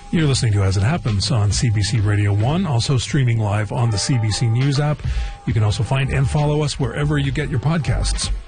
You're listening to As It Happens on CBC Radio 1, also streaming live on the CBC News app. You can also find and follow us wherever you get your podcasts.